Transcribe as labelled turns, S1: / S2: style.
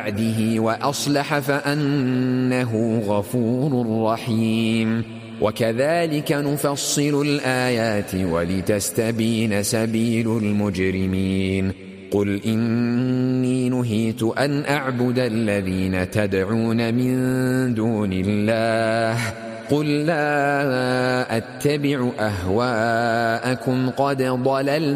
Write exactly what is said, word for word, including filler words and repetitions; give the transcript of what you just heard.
S1: بعده وأصلح فأنه غفور رحيم. وكذلك نفصل الآيات ولتستبين سبيل المجرمين. قل إني نهيت أن أعبد الذين تدعون من دون الله قل لا أتبع أهواءكم قد ضللت